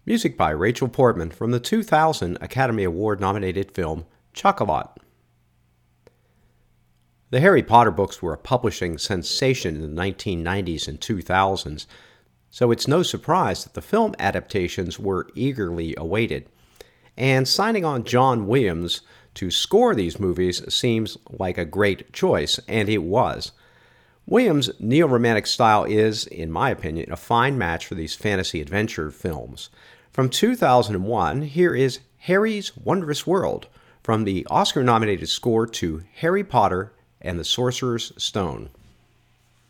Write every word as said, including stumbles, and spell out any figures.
Music by Rachel Portman from the two thousand Academy Award-nominated film Chocolat. The Harry Potter books were a publishing sensation in the nineteen nineties and two thousands, so it's no surprise that the film adaptations were eagerly awaited. And signing on John Williams to score these movies seems like a great choice, and it was. Williams' neo-romantic style is, in my opinion, a fine match for these fantasy adventure films. From two thousand one, here is Harry's Wondrous World from the Oscar-nominated score to Harry Potter and the Sorcerer's Stone.